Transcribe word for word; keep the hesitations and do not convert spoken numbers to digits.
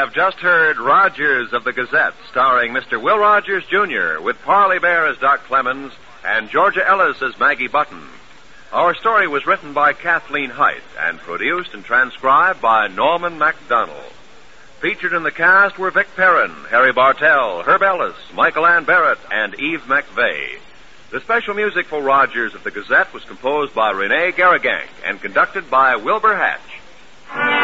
have just heard Rogers of the Gazette, starring Mister Will Rogers, Junior, with Parley Bear as Doc Clemens and Georgia Ellis as Maggie Button. Our story was written by Kathleen Height and produced and transcribed by Norman MacDonald. Featured in the cast were Vic Perrin, Harry Bartell, Herb Ellis, Michael Ann Barrett, and Eve McVeigh. The special music for Rogers of the Gazette was composed by Rene Garrigank and conducted by Wilbur Hatch.